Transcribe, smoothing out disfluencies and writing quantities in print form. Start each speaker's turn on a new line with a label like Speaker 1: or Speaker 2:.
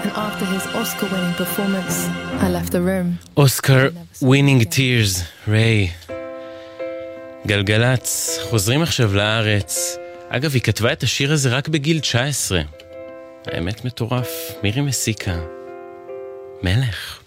Speaker 1: And after his Oscar-winning performance, I left the room.
Speaker 2: Oscar-winning tears, ריי. גלגלץ, חוזרים עכשיו לארץ. אגב, היא כתבה את השיר הזה רק בגיל 19. האמת מטורף, מירי מסיקה. מלך.